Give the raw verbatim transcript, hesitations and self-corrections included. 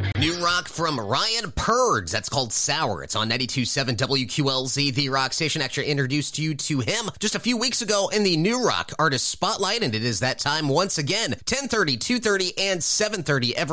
New rock from Ryan Purds. That's called Sour. It's on ninety-two point seven W Q L Z, the rock station. Actually introduced you to him just a few weeks ago in the New Rock Artist Spotlight, and it is that time once again, ten thirty, two thirty, and seven thirty every